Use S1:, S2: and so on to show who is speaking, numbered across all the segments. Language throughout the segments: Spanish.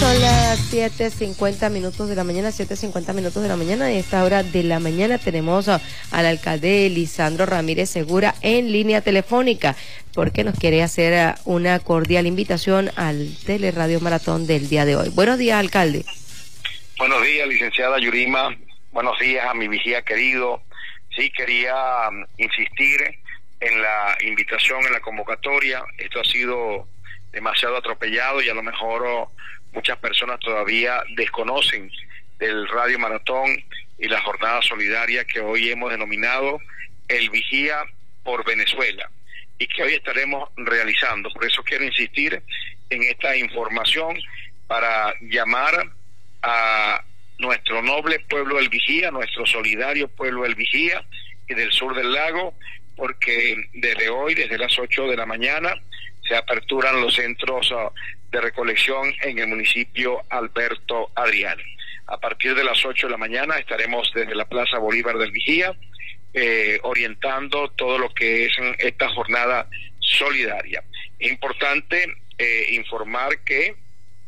S1: Son las 7:50 de la mañana, 7:50 de la mañana. Y a esta hora de la mañana tenemos al alcalde Lisandro Ramírez Segura en línea telefónica, porque nos quiere hacer una cordial invitación al Teleradio Maratón del día de hoy. Buenos días, alcalde.
S2: Buenos días, licenciada Yurima. Buenos días a mi vigía querido. Sí, quería insistir en la invitación, en la convocatoria. Esto ha sido demasiado atropellado y a lo mejor muchas personas todavía desconocen del Radio Maratón y la jornada solidaria que hoy hemos denominado El Vigía por Venezuela y que hoy estaremos realizando. Por eso quiero insistir en esta información para llamar a nuestro noble pueblo del Vigía, nuestro solidario pueblo del Vigía y del sur del lago, porque desde hoy, desde las 8 de la mañana, se aperturan los centros de recolección en el municipio Alberto Adrián. A partir de las 8 de la mañana estaremos desde la Plaza Bolívar del Vigía orientando todo lo que es esta jornada solidaria. Es importante informar que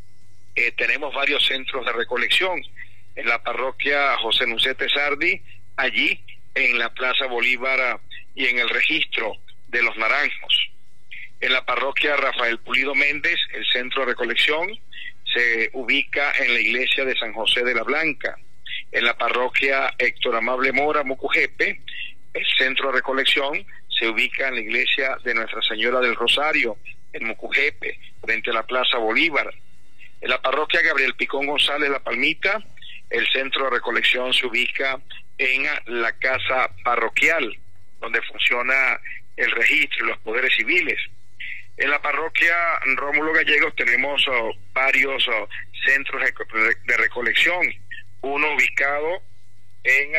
S2: tenemos varios centros de recolección en la parroquia José Nucete Sardi, allí en la Plaza Bolívar y en el registro de los Naranjos. En la parroquia Rafael Pulido Méndez, el centro de recolección se ubica en la iglesia de San José de la Blanca. En la parroquia Héctor Amable Mora, Mucujepe, el centro de recolección se ubica en la iglesia de Nuestra Señora del Rosario, en Mucujepe, frente a la Plaza Bolívar. En la parroquia Gabriel Picón González, La Palmita, el centro de recolección se ubica en la casa parroquial, donde funciona el registro y los poderes civiles. En la parroquia Rómulo Gallegos tenemos varios centros de recolección, uno ubicado en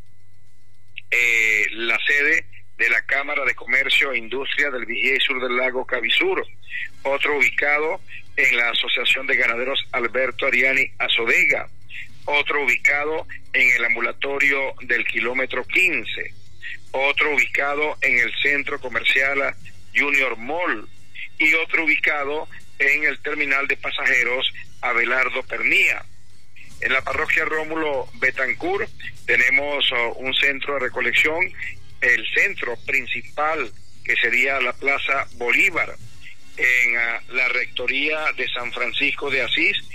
S2: la sede de la Cámara de Comercio e Industria del Vigía y Sur del Lago Cabisuro, otro ubicado en la Asociación de Ganaderos Alberto Ariani Azodega, otro ubicado en el ambulatorio del kilómetro 15, otro ubicado en el centro comercial Junior Mall y otro ubicado en el terminal de pasajeros Abelardo Pernía. En la parroquia Rómulo Betancourt tenemos un centro de recolección, el centro principal que sería la Plaza Bolívar, en la rectoría de San Francisco de Asís